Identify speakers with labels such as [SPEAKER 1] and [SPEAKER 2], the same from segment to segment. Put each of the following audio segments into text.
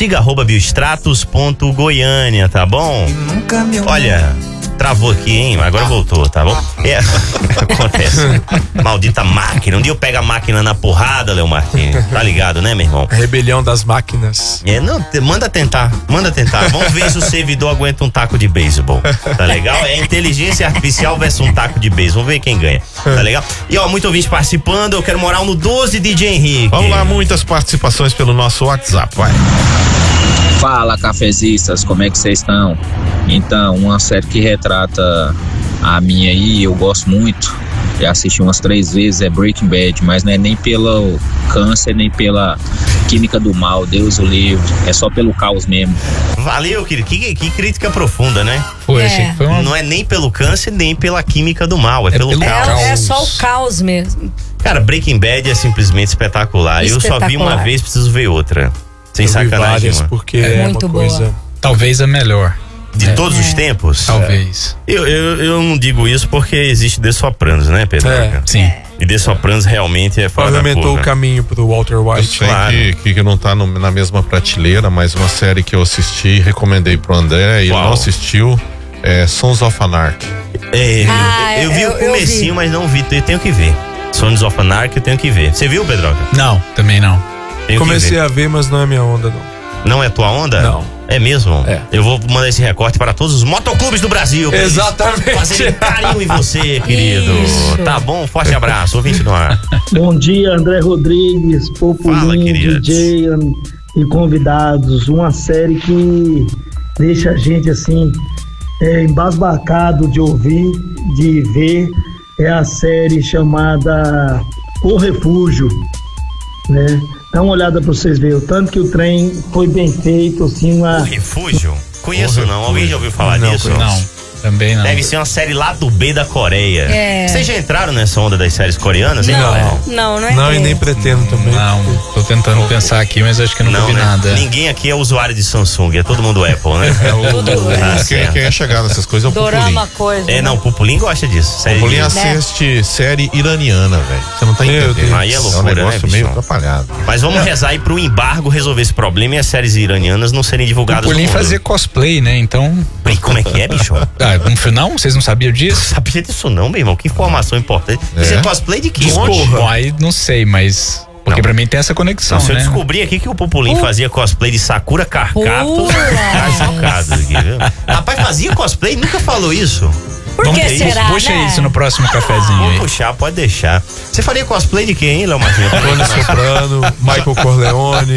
[SPEAKER 1] siga @biostratos.goiânia, tá bom? Olha, travou aqui, hein? Agora voltou, tá bom? Acontece. Maldita máquina. Um dia eu pego a máquina na porrada, Léo Martins. Tá ligado, né, meu irmão?
[SPEAKER 2] A rebelião das máquinas.
[SPEAKER 1] Não, manda tentar. Vamos ver se o servidor aguenta um taco de beisebol. Tá legal? É inteligência artificial versus um taco de beisebol. Vamos ver quem ganha. Tá legal? E ó, muito ouvinte participando. Eu quero morar no 12, DJ Henrique.
[SPEAKER 3] Vamos lá, muitas participações pelo nosso WhatsApp, vai.
[SPEAKER 4] Fala, cafezistas, como é que vocês estão? Então, uma série que retrata a minha aí, eu gosto muito, já assisti umas 3 vezes, é Breaking Bad, mas não é nem pelo câncer, nem pela química do mal, Deus o livre, é só pelo caos mesmo.
[SPEAKER 1] Valeu, querido, que crítica profunda, né?
[SPEAKER 5] Foi, achei que foi uma...
[SPEAKER 1] Não é nem pelo câncer, nem pela química do mal, é pelo caos.
[SPEAKER 6] É só o caos mesmo.
[SPEAKER 1] Cara, Breaking Bad é simplesmente espetacular. Eu só vi uma vez, preciso ver outra. Sem sacanagem,
[SPEAKER 2] várias, porque é
[SPEAKER 6] muito
[SPEAKER 2] uma coisa...
[SPEAKER 6] boa.
[SPEAKER 5] Talvez a melhor.
[SPEAKER 1] De todos os tempos?
[SPEAKER 5] Talvez.
[SPEAKER 1] Eu não digo isso porque existe The Sopranos, né, Pedro?
[SPEAKER 5] Sim.
[SPEAKER 1] E The Sopranos realmente é fora da curva.
[SPEAKER 2] Pavimentou o caminho pro Walter White.
[SPEAKER 3] Eu sei que não tá na mesma prateleira, mas uma série que eu assisti e recomendei pro André, e ele não assistiu, é Sons of Anarchy.
[SPEAKER 1] Eu vi o comecinho, mas não vi, eu tenho que ver. Sons of Anarchy eu tenho que ver. Você viu, Pedroca?
[SPEAKER 5] Não, também não.
[SPEAKER 2] Comecei a ver, mas não é minha onda, não.
[SPEAKER 1] Não é tua onda?
[SPEAKER 2] Não.
[SPEAKER 1] É mesmo?
[SPEAKER 2] É.
[SPEAKER 1] Eu vou mandar esse recorte para todos os motoclubes do Brasil.
[SPEAKER 2] Exatamente.
[SPEAKER 1] Fazerem carinho em você, querido.
[SPEAKER 6] Isso.
[SPEAKER 1] Tá bom? Forte abraço. Ouvinte no ar.
[SPEAKER 7] Bom dia, André Rodrigues, Populinho, DJ e convidados. Uma série que deixa a gente assim, embasbacado de ouvir, de ver. É a série chamada O Refúgio, né? Dá uma olhada pra vocês verem o tanto que o trem foi bem feito, assim,
[SPEAKER 1] O Refúgio? Conheço não. Alguém já ouviu falar disso?
[SPEAKER 5] Não, também não.
[SPEAKER 1] Deve ser uma série lá do B da Coreia.
[SPEAKER 6] É.
[SPEAKER 1] Vocês já entraram nessa onda das séries coreanas?
[SPEAKER 6] Não é.
[SPEAKER 2] Não, e nem pretendo também.
[SPEAKER 5] Não, tô tentando pensar aqui, mas acho que não vi nada.
[SPEAKER 1] Ninguém aqui é usuário de Samsung, é todo mundo Apple, né?
[SPEAKER 3] Quem é chegar nessas coisas é o Pupulim.
[SPEAKER 6] Dorama coisa.
[SPEAKER 1] Não, o Pupulim gosta disso.
[SPEAKER 3] O Pupulim assiste série iraniana, velho. Você não tá entendendo.
[SPEAKER 1] Aí é loucura,
[SPEAKER 3] um negócio
[SPEAKER 1] né,
[SPEAKER 3] meio
[SPEAKER 1] bichão?
[SPEAKER 3] atrapalhado.
[SPEAKER 1] Mas vamos rezar aí pro embargo resolver esse problema e as séries iranianas não serem divulgadas
[SPEAKER 5] O
[SPEAKER 1] no
[SPEAKER 5] Pulim
[SPEAKER 1] mundo.
[SPEAKER 5] fazia cosplay, né? Então...
[SPEAKER 1] E como é que é, bicho?
[SPEAKER 5] No final, vocês não sabiam disso?
[SPEAKER 1] Sabia disso não, meu irmão. Que informação importante. Você cosplay de quê?
[SPEAKER 5] Bom, aí não sei, mas... Porque pra mim tem essa conexão,
[SPEAKER 1] Se eu
[SPEAKER 5] né?
[SPEAKER 1] descobri aqui que o Pupulim fazia cosplay de Sakura Carcato, tá chocado aqui, viu? Rapaz, fazia cosplay? Nunca falou isso.
[SPEAKER 6] Por que será,
[SPEAKER 5] Puxa
[SPEAKER 6] né?
[SPEAKER 5] isso no próximo cafezinho
[SPEAKER 1] Vou
[SPEAKER 5] aí.
[SPEAKER 1] puxar, pode deixar. Você faria cosplay de quem, hein, Léo Martins?
[SPEAKER 2] Tony Soprano, Michael Corleone,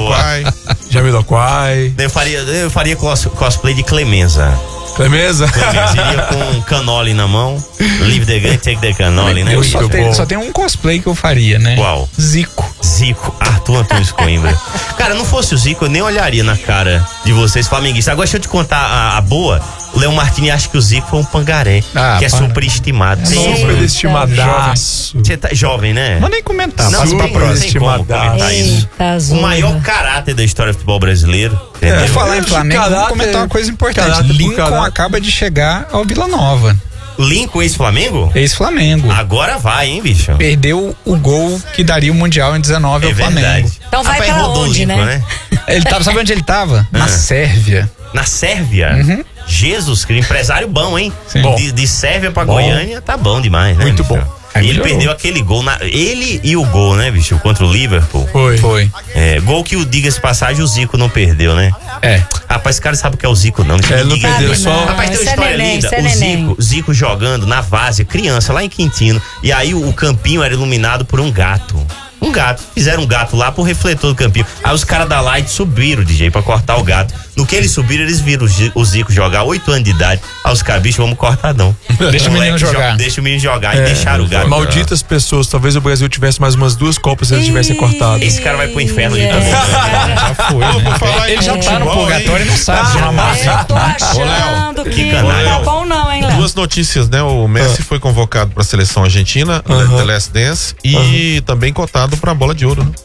[SPEAKER 2] Jamiroquai.
[SPEAKER 1] Eu faria cosplay de Clemenza.
[SPEAKER 2] Clemenza?
[SPEAKER 1] Iria com cannoli na mão. Leave the gun, take the cannoli, né?
[SPEAKER 5] Eu só tenho um cosplay que eu faria, né?
[SPEAKER 1] Qual?
[SPEAKER 5] Zico.
[SPEAKER 1] Arthur Antônio Coimbra. Cara, não fosse o Zico, eu nem olharia na cara de vocês, flamenguistas. Agora, deixa eu te contar a boa. O Léo Martins acha que o Zico foi um pangaré, que é superestimado.
[SPEAKER 2] Superestimadaço.
[SPEAKER 1] Você tá jovem, né?
[SPEAKER 5] Não nem comentar,
[SPEAKER 1] Não,
[SPEAKER 5] passa pra próxima.
[SPEAKER 1] tem como comentar isso. O maior caráter da história do futebol brasileiro.
[SPEAKER 5] Por falar em Flamengo, vou comentar uma coisa importante. Lincoln acaba de chegar ao Vila Nova.
[SPEAKER 1] Lincoln, ex-Flamengo?
[SPEAKER 5] Ex-Flamengo.
[SPEAKER 1] Agora vai, hein, bicho?
[SPEAKER 5] Perdeu o gol que daria o Mundial em 19 ao Flamengo.
[SPEAKER 6] Então vai pra onde, né?
[SPEAKER 5] Sabe onde ele tava? Na Sérvia.
[SPEAKER 1] Na Sérvia?
[SPEAKER 5] Uhum.
[SPEAKER 1] Jesus, que empresário bom, hein?
[SPEAKER 5] Sim.
[SPEAKER 1] De Sérvia pra Goiânia, tá bom demais, né?
[SPEAKER 2] Muito
[SPEAKER 1] bicho?
[SPEAKER 2] bom.
[SPEAKER 1] E ele perdeu aquele gol, ele e o gol, né, bicho? Contra o Liverpool.
[SPEAKER 5] Foi.
[SPEAKER 1] Gol que, diga-se passagem, o Zico não perdeu, né? Rapaz, esse cara sabe o que é o Zico, não.
[SPEAKER 2] Ele não perdeu só.
[SPEAKER 1] Rapaz, tem uma história linda. O Zico jogando na várzea, criança, lá em Quintino. E aí o campinho era iluminado por um gato. Fizeram um gato lá pro refletor do campinho. Aí os caras da Light subiram, DJ, pra cortar o gato. No que eles subiram, eles viram o Zico jogar 8 anos de idade. Aí os caras, bicho, vamos cortar não.
[SPEAKER 5] Deixa o menino jogar.
[SPEAKER 1] Deixa o menino jogar e deixaram o gato.
[SPEAKER 2] Malditas pessoas, talvez o Brasil tivesse mais umas 2 Copas se eles tivessem cortado.
[SPEAKER 1] Esse cara vai pro inferno de novo.
[SPEAKER 5] Já foi, né? Ele já tá no purgatório e não sabe de uma massa.
[SPEAKER 6] Eu tô achando que não tá bom não, hein, Léo?
[SPEAKER 3] 2 notícias, né? O Messi foi convocado pra seleção argentina, The Last Dance, e também cotado pra bola de ouro, né?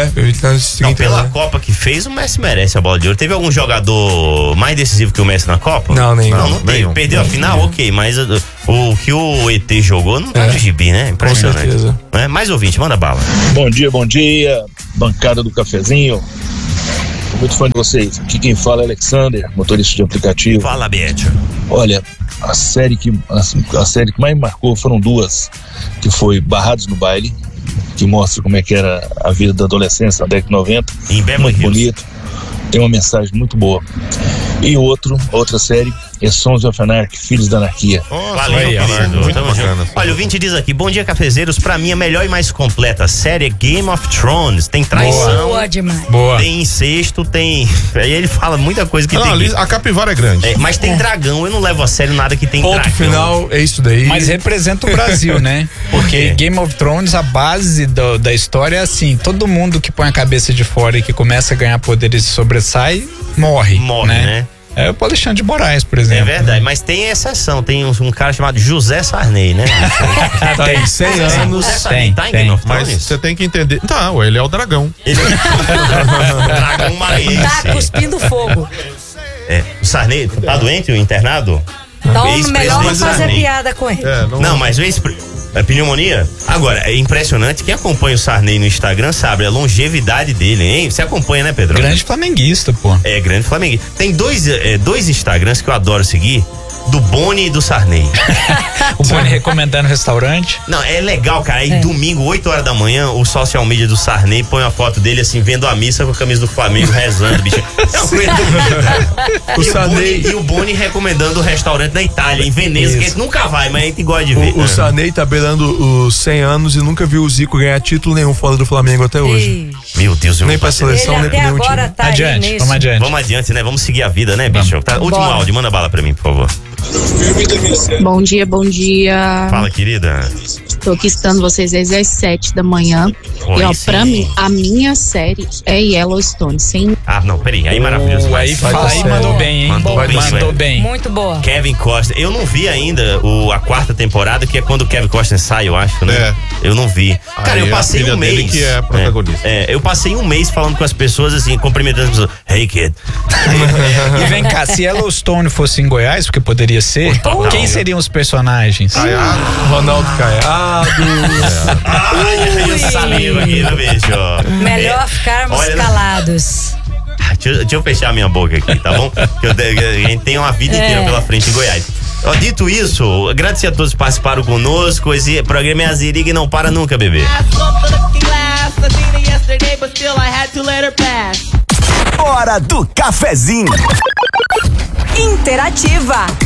[SPEAKER 1] Não, pela Copa que fez, o Messi merece a bola de ouro. Teve algum jogador mais decisivo que o Messi na Copa?
[SPEAKER 2] Não
[SPEAKER 1] teve. Perdeu a final, ok, mas o que o ET jogou não tá no gibi, né? Impressionante.
[SPEAKER 2] Com certeza.
[SPEAKER 1] Mais ouvinte, manda bala.
[SPEAKER 8] Bom dia, bancada do cafezinho. Muito fã de vocês. Aqui quem fala é Alexander, motorista de aplicativo.
[SPEAKER 1] Fala, Bicho.
[SPEAKER 8] Olha, a série que mais me marcou foram duas, que foi Barrados no Baile, que mostra como é que era a vida da adolescência na década de 90.
[SPEAKER 1] Em Beverly
[SPEAKER 8] muito
[SPEAKER 1] Hills.
[SPEAKER 8] bonito, tem uma mensagem muito boa. E outra série é Sons of Anarchy, Filhos da Anarquia.
[SPEAKER 1] Valeu, querido. Tamo junto. Olha, o Vinte diz aqui, bom dia, cafezeiros. Pra mim, a melhor e mais completa série é Game of Thrones. Tem traição.
[SPEAKER 6] Boa demais.
[SPEAKER 5] Boa.
[SPEAKER 1] Tem incesto, tem... Aí ele fala muita coisa que
[SPEAKER 3] não,
[SPEAKER 1] tem...
[SPEAKER 3] A capivara é grande.
[SPEAKER 1] Mas tem dragão. Eu não levo a sério nada que tem
[SPEAKER 2] Ponto
[SPEAKER 1] dragão.
[SPEAKER 2] final, é isso daí.
[SPEAKER 5] Mas representa o Brasil, né? Porque Game of Thrones, a base da história é assim, todo mundo que põe a cabeça de fora e que começa a ganhar poderes e sobressai, morre, né? É o Alexandre de Moraes, por exemplo.
[SPEAKER 1] É verdade, mas tem exceção. Tem um cara chamado José Sarney, né?
[SPEAKER 2] Tem 100 anos.
[SPEAKER 1] Tem.
[SPEAKER 3] Mas você tem que entender. Não, ele é o dragão.
[SPEAKER 1] Ele é dragão maranhense.
[SPEAKER 6] Tá cuspindo fogo.
[SPEAKER 1] O Sarney, tá doente, o internado?
[SPEAKER 6] Então, melhor não fazer piada com ele.
[SPEAKER 1] Não, mas o é pneumonia? Agora, é impressionante. Quem acompanha o Sarney no Instagram sabe a longevidade dele, hein? Você acompanha, né, Pedro?
[SPEAKER 5] Grande flamenguista, pô.
[SPEAKER 1] É, grande flamenguista. Tem dois Instagrams que eu adoro seguir, do Boni e do Sarney.
[SPEAKER 5] O Boni recomendando restaurante.
[SPEAKER 1] Não, é legal, cara. Aí domingo, 8 horas da manhã, o social media do Sarney põe uma foto dele assim, vendo a missa com a camisa do Flamengo, rezando, bicho. É uma coisa do
[SPEAKER 2] O Sarney...
[SPEAKER 1] E o Boni recomendando o restaurante na Itália, em Veneza, que a gente nunca vai, mas a gente gosta de ver.
[SPEAKER 2] O Sarney tá beirando os 100 anos e nunca viu o Zico ganhar título nenhum fora do Flamengo até hoje.
[SPEAKER 1] Meu Deus,
[SPEAKER 2] nem pra seleção, nem pra nenhum time.
[SPEAKER 6] Tá
[SPEAKER 5] adiante, vamos adiante.
[SPEAKER 1] Vamos adiante, né? Vamos seguir a vida, né, bicho? Tá, último áudio, manda bala pra mim, por favor.
[SPEAKER 9] Bom dia, bom dia.
[SPEAKER 1] Fala, querida.
[SPEAKER 9] Tô aqui estando vocês desde as 7 da manhã.
[SPEAKER 1] Oi,
[SPEAKER 9] e ó,
[SPEAKER 1] sim.
[SPEAKER 9] pra mim, a minha série é Yellowstone, sim.
[SPEAKER 1] Ah, não, peraí, aí maravilhoso.
[SPEAKER 5] Aí mandou bem, hein? Mandou bem.
[SPEAKER 6] Muito boa.
[SPEAKER 1] Kevin Costner, eu não vi ainda a 4ª temporada, que é quando o Kevin Costner sai, eu acho, né? Eu não vi. Cara, eu passei um mês.
[SPEAKER 3] Que é protagonista.
[SPEAKER 1] Eu passei um mês falando com as pessoas assim, cumprimentando as pessoas. Hey, kid.
[SPEAKER 5] E vem cá, se Yellowstone fosse em Goiás, porque poderia ser, quem seriam os personagens?
[SPEAKER 2] Ronaldo Caiado.
[SPEAKER 1] Eu sabia aqui, não vejo.
[SPEAKER 6] Melhor ficarmos calados.
[SPEAKER 1] Deixa eu fechar a minha boca aqui, tá bom? A gente tem uma vida inteira pela frente em Goiás. Dito isso, agradecer a todos que participaram conosco. Esse programa é a Ziriga e não para nunca, bebê.
[SPEAKER 10] Hora do cafezinho.
[SPEAKER 11] Interativa.